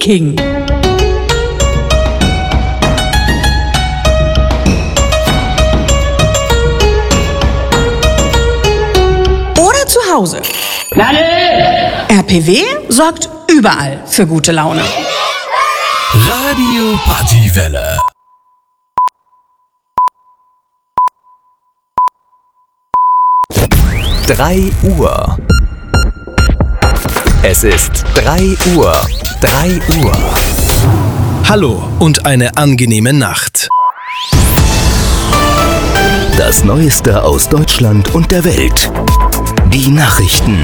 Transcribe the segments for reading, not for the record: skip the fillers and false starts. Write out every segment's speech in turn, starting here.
Peking. Oder zu Hause. RPW sorgt überall für gute Laune. Radio Partywelle. Drei Uhr. Es ist 3 Uhr. 3 Uhr. Hallo und eine angenehme Nacht. Das Neueste aus Deutschland und der Welt. Die Nachrichten.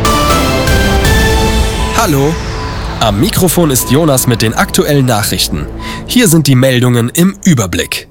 Hallo, am Mikrofon ist Jonas mit den aktuellen Nachrichten. Hier sind die Meldungen im Überblick.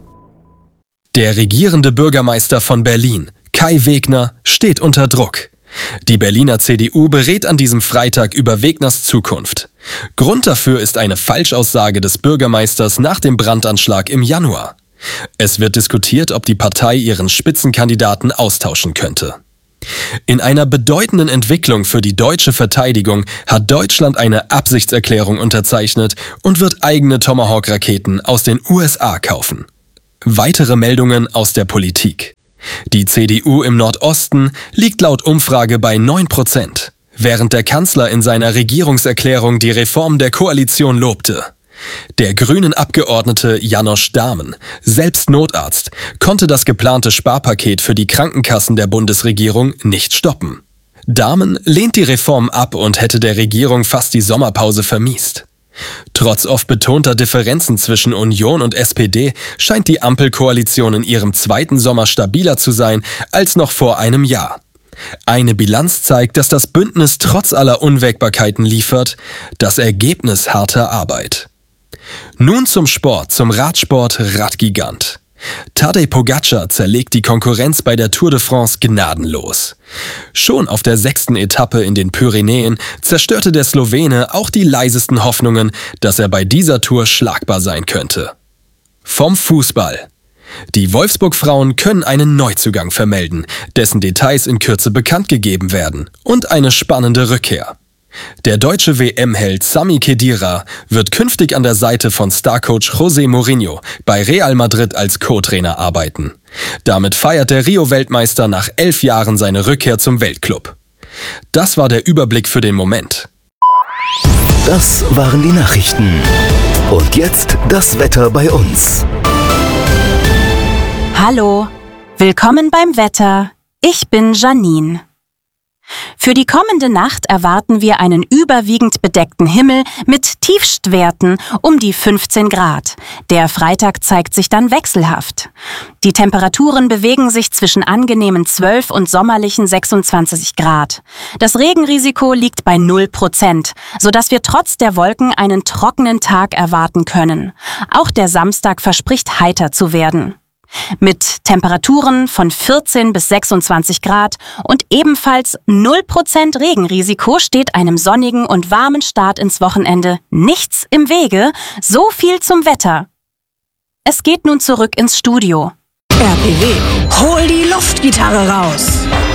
Der regierende Bürgermeister von Berlin, Kai Wegner, steht unter Druck. Die Berliner CDU berät an diesem Freitag über Wegners Zukunft. Grund dafür ist eine Falschaussage des Bürgermeisters nach dem Brandanschlag im Januar. Es wird diskutiert, ob die Partei ihren Spitzenkandidaten austauschen könnte. In einer bedeutenden Entwicklung für die deutsche Verteidigung hat Deutschland eine Absichtserklärung unterzeichnet und wird eigene Tomahawk-Raketen aus den USA kaufen. Weitere Meldungen aus der Politik. Die CDU im Nordosten liegt laut Umfrage bei 9%, während der Kanzler in seiner Regierungserklärung die Reform der Koalition lobte. Der grünen Abgeordnete Janosch Dahmen, selbst Notarzt, konnte das geplante Sparpaket für die Krankenkassen der Bundesregierung nicht stoppen. Dahmen lehnt die Reform ab und hätte der Regierung fast die Sommerpause vermiest. Trotz oft betonter Differenzen zwischen Union und SPD scheint die Ampelkoalition in ihrem zweiten Sommer stabiler zu sein als noch vor einem Jahr. Eine Bilanz zeigt, dass das Bündnis trotz aller Unwägbarkeiten liefert, das Ergebnis harter Arbeit. Nun zum Sport, zum Radsport Radgigant. Tadej Pogačar zerlegt die Konkurrenz bei der Tour de France gnadenlos. Schon auf der 6. Etappe in den Pyrenäen zerstörte der Slowene auch die leisesten Hoffnungen, dass er bei dieser Tour schlagbar sein könnte. Vom Fußball. Die Wolfsburg-Frauen können einen Neuzugang vermelden, dessen Details in Kürze bekannt gegeben werden, und eine spannende Rückkehr. Der deutsche WM-Held Sami Khedira wird künftig an der Seite von Starcoach José Mourinho bei Real Madrid als Co-Trainer arbeiten. Damit feiert der Rio-Weltmeister nach 11 Jahren seine Rückkehr zum Weltclub. Das war der Überblick für den Moment. Das waren die Nachrichten. Und jetzt das Wetter bei uns. Hallo, willkommen beim Wetter. Ich bin Janine. Für die kommende Nacht erwarten wir einen überwiegend bedeckten Himmel mit Tiefstwerten um die 15 Grad. Der Freitag zeigt sich dann wechselhaft. Die Temperaturen bewegen sich zwischen angenehmen 12 und sommerlichen 26 Grad. Das Regenrisiko liegt bei 0%, sodass wir trotz der Wolken einen trockenen Tag erwarten können. Auch der Samstag verspricht heiter zu werden. Mit Temperaturen von 14 bis 26 Grad und ebenfalls 0% Regenrisiko steht einem sonnigen und warmen Start ins Wochenende nichts im Wege. So viel zum Wetter. Es geht nun zurück ins Studio. RPW, hol die Luftgitarre raus.